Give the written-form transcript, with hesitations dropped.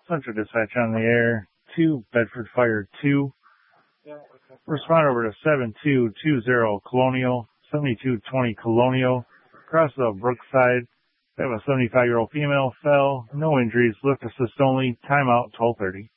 Central Dispatch on the air. 2, Bedford Fire 2. Respond over to 7220 Colonial, 7220 Colonial. Across the Brookside, we have a 75-year-old female fell. No injuries. Lift assist only. Timeout 12:30.